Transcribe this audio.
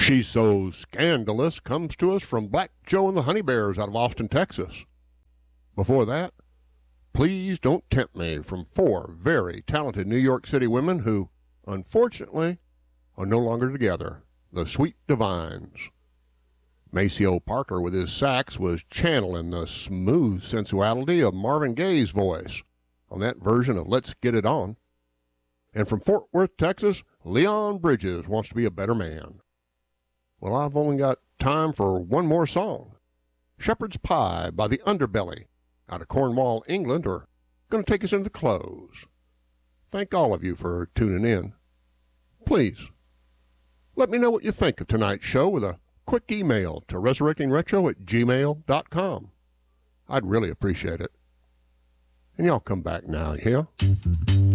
She's So Scandalous comes to us from Black Joe and the Honey Bears out of Austin, Texas. Before that, Please Don't Tempt Me from four very talented New York City women who, unfortunately, are no longer together, the Sweet Divines. Maceo Parker with his sax was channeling the smooth sensuality of Marvin Gaye's voice on that version of Let's Get It On. And from Fort Worth, Texas, Leon Bridges wants to be a better man. Well, I've only got time for one more song. Shepherd's Pie by the Underbelly out of Cornwall, England, are going to take us into the close. Thank all of you for tuning in. Please, let me know what you think of tonight's show with a quick email to resurrectingretro@gmail.com. I'd really appreciate it. And y'all come back now, yeah?